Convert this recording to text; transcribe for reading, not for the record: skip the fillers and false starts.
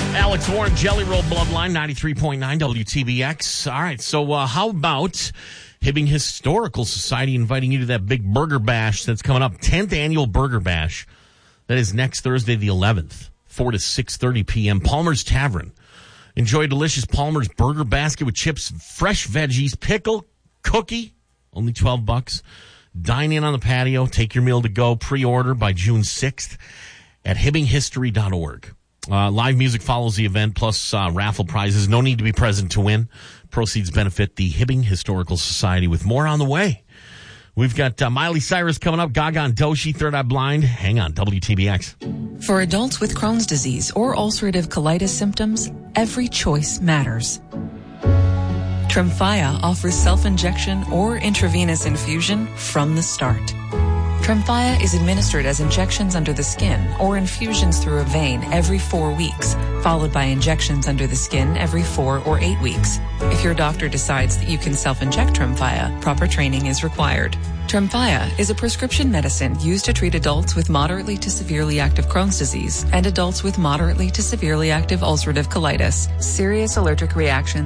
Alex Warren, Jelly Roll Bloodline, 93.9 WTBX. All right, so how about Hibbing Historical Society inviting you to that big burger bash that's coming up, 10th annual burger bash. That is next Thursday, the 11th, 4 to 6:30 p.m. Palmer's Tavern. Enjoy a delicious Palmer's burger basket with chips, fresh veggies, pickle, cookie, only $12. Dine in on the patio, take your meal to go, pre-order by June 6th at hibbinghistory.org. Live music follows the event, plus raffle prizes. No need to be present to win. Proceeds benefit the Hibbing Historical Society with more on the way. We've got Miley Cyrus coming up, Gaga and Doechii, Third Eye Blind. Hang on, WTBX. For adults with Crohn's disease or ulcerative colitis symptoms, every choice matters. Tremfya offers self-injection or intravenous infusion from the start. Tremfya is administered as injections under the skin or infusions through a vein every 4 weeks, followed by injections under the skin every 4 or 8 weeks. If your doctor decides that you can self-inject Tremfya, proper training is required. Tremfya is a prescription medicine used to treat adults with moderately to severely active Crohn's disease and adults with moderately to severely active ulcerative colitis. Serious allergic reactions